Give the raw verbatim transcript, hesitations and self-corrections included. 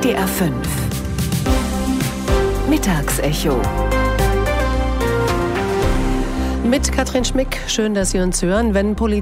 B R fünf Mittagsecho. Mit Katrin Schmick, schön, dass Sie uns hören. Wenn Polizei